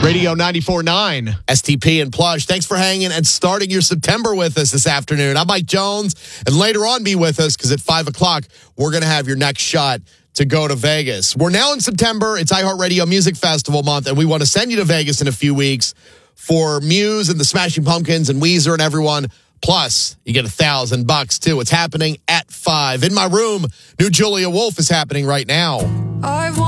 Radio 94.9. STP and Plush. Thanks for hanging and starting your September with us this afternoon. I'm Mike Jones, and later on be with us because at 5 o'clock, we're going to have your next shot to go to Vegas. We're now in September. It's iHeartRadio Music Festival month, and we want to send you to Vegas in a few weeks for Muse and the Smashing Pumpkins and Weezer and everyone. Plus, you get $1,000 too. It's happening at 5. In my room, new Julia Wolf is happening right now.